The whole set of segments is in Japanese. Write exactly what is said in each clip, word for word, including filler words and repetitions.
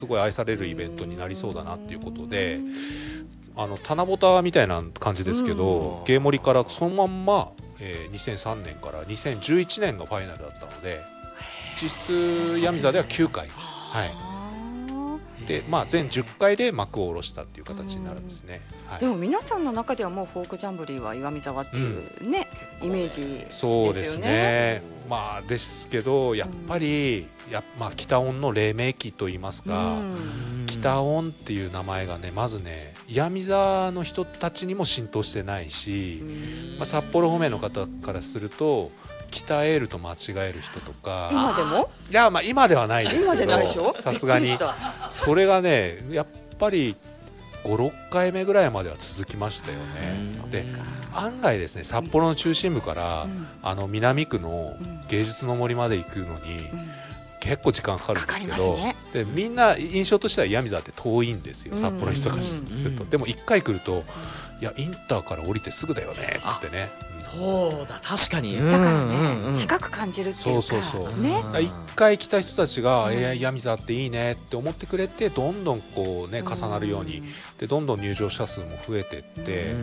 すごい愛されるイベントになりそうだなっていうことで、あの棚ぼたみたいな感じですけど、ゲーモリからそのまんま、えー、にせんさんねんからにせんじゅういちねんがファイナルだったので、実質ヤミザではきゅうかい、はい、で、まあ、全じゅっかいで幕を下ろしたっていう形になるんですね、はい、 でも皆さんの中ではもうフォークジャンボリーは岩見沢っていうね、うん、イメージですよね。 そうですね、まあ、ですけどやっぱり、うん、やまあ、北音の黎明期といいますか、うん、北音っていう名前がねまずね岩見沢の人たちにも浸透してないし、まあ、札幌方面の方からすると北エールと間違える人とか、 今でもいや、まあ、今ではないですけど、さすがにそれがねやっぱりご、ろっかいめぐらいまでは続きましたよね。で、案外ですね札幌の中心部から、うん、あの南区の芸術の森まで行くのに、うん、結構時間かかるんですけど、ね、でみんな印象としては岩見沢って遠いんですよ、札幌の人からすると。でもいっかい来ると、いやインターから降りてすぐだよねっつってね、 うん、そうだ確かに、 だからね近く感じるっていうか、 そうそうそう、 ね、 いっかい来た人たちが、うん、えー、岩見沢っていいねって思ってくれて、どんどんこうね重なるように、うん、でどんどん入場者数も増えてって、うん、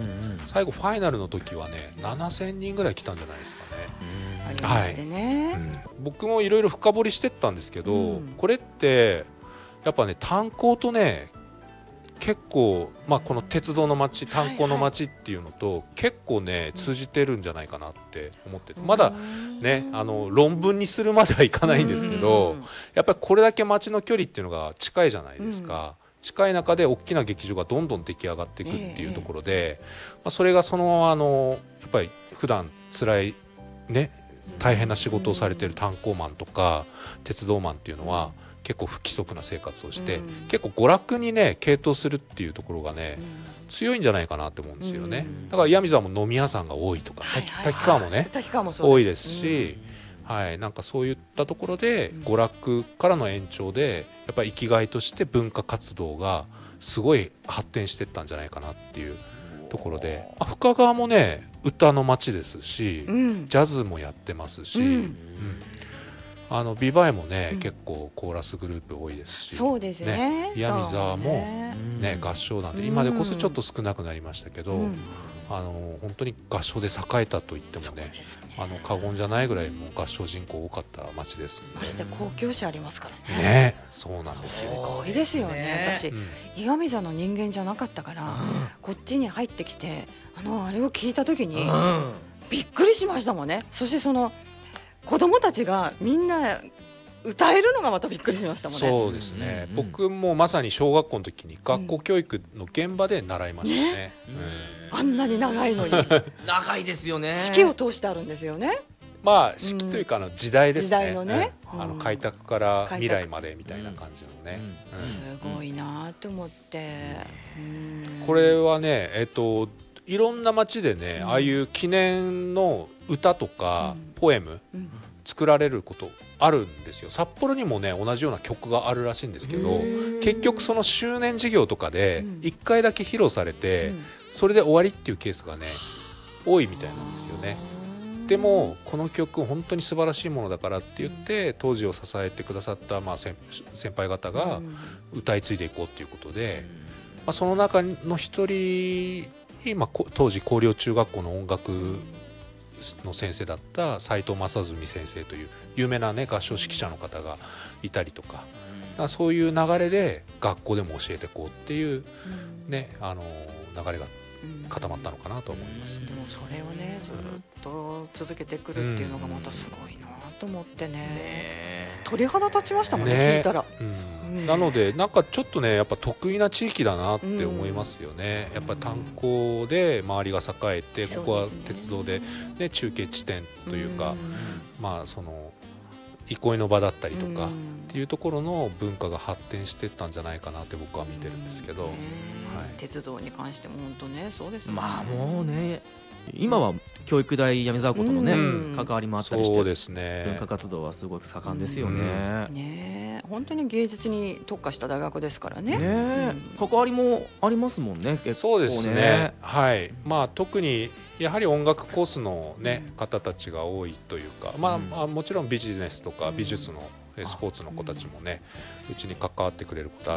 最後ファイナルの時はねななせんにんぐらい来たんじゃないですかね、 うん、ありましてね、 はい、うん、僕もいろいろ深掘りしてったんですけど、うん、これってやっぱね炭鉱とね結構、まあ、この鉄道の街、炭鉱の街っていうのと、はいはい、結構ね通じてるんじゃないかなって思ってて、まだねあの論文にするまではいかないんですけど、やっぱりこれだけ街の距離っていうのが近いじゃないですか、うん、近い中で大きな劇場がどんどん出来上がっていくっていうところで、えーまあ、それがそのあのやっぱり普段辛いね大変な仕事をされている炭鉱マンとか鉄道マンっていうのは結構不規則な生活をして、うん、結構娯楽にね傾倒するっていうところがね、うん、強いんじゃないかなって思うんですよね、うん、だから岩見沢も飲み屋さんが多いとか、はいはいはい、滝川もね滝川もそうです多いですし、うん、はい、なんかそういったところで娯楽からの延長でやっぱり生きがいとして文化活動がすごい発展していったんじゃないかなっていうところで、まあ、深川もね歌の街ですし、うん、ジャズもやってますし、うんうん、あのビバイもね、うん、結構コーラスグループ多いですし、 そうですね、 岩見沢も、ね、合唱なんで今でこそちょっと少なくなりましたけど、うん、あの本当に合唱で栄えたと言っても ね, ねあの過言じゃないぐらいもう合唱人口多かった町ですので、 まして公共車ありますからね。 ね、そうなんですよ。 すごいですよね。私、うん、岩見沢の人間じゃなかったから、うん、こっちに入ってきてあのあれを聞いた時に、うん、びっくりしましたもんね。そしてその子供たちがみんな歌えるのがまたびっくりしましたもんね。 そうですね、うん、僕もまさに小学校の時に学校教育の現場で習いましたね、ね、 うん、あんなに長いのに長いですよね。 四季を通してあるんですよね。 まあ四季というかあの時代ですね、時代のね、 うん、あの開拓から未来までみたいな感じのね、 うんうん、すごいなと思って、 うん、これはねえっといろんな街でね、うん、ああいう記念の歌とか、うん、ポエム、うん、作られることあるんですよ。札幌にもね同じような曲があるらしいんですけど、結局その周年事業とかでいっかいだけ披露されて、うん、それで終わりっていうケースがね多いみたいなんですよね。でもこの曲本当に素晴らしいものだからって言って当時を支えてくださった、まあ、先, 先輩方が歌い継いでいこうっていうことで、まあ、その中の一人今当時広陵中学校の音楽の先生だった斉藤正純先生という有名な、ね、合唱指揮者の方がいたりとか、だからそういう流れで学校でも教えていこうっていう、ね、あの流れが固まったのかなと思います。 でもそれをねずっと続けてくるっていうのがまたすごいなと思ってね、ね鳥肌立ちましたもんね、ね聞いたら、 うん、なのでなんかちょっとねやっぱ得意な地域だなって思いますよね、うん、やっぱり炭鉱で周りが栄えて、うん、ここは鉄道で、ね、中継地点というか、うん、まあその憩いの場だったりとかっていうところの文化が発展していったんじゃないかなって僕は見てるんですけど、はい、 鉄道に関しても本当ねそうですね。 まあもうね今は教育大闇沢校とのね、うん、関わりもあったりして、 そうですね、 文化活動はすごく盛んですよね、 うん、ね本当に芸術に特化した大学ですからね、 ね、うん、関わりもありますもんね。結構ね。 そうですね、はい、まあ、特にやはり音楽コースの、ね、方たちが多いというか、まあ、うん、もちろんビジネスとか美術のスポーツの子たちもねうちに関わってくれることあ